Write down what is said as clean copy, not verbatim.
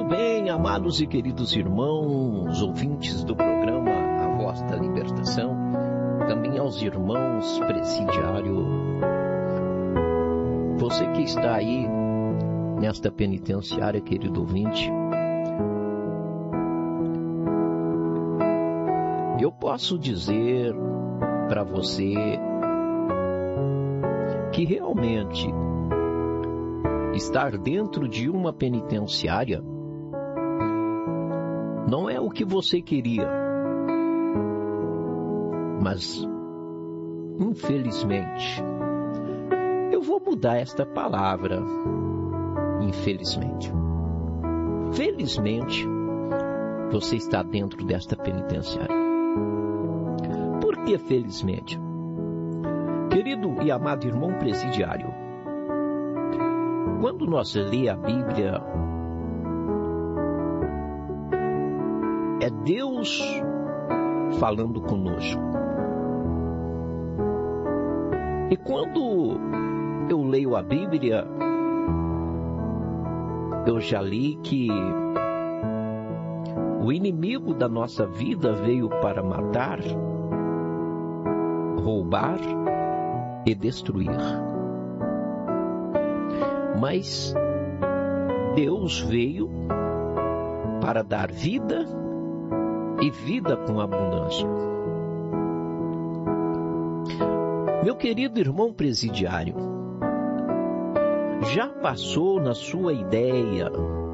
bem, amados e queridos irmãos, ouvintes do programa A Voz da Libertação, também aos irmãos presidiário, você que está aí nesta penitenciária, querido ouvinte, eu posso dizer para você que realmente estar dentro de uma penitenciária não é o que você queria, mas infelizmente, eu vou mudar esta palavra, infelizmente. Felizmente, você está dentro desta penitenciária. Por que felizmente? Querido e amado irmão presidiário, quando nós lê a Bíblia, é Deus falando conosco. E quando eu leio a Bíblia, eu já li que o inimigo da nossa vida veio para matar, roubar e destruir. Mas Deus veio para dar vida e vida com abundância. Meu querido irmão presidiário, já passou na sua ideia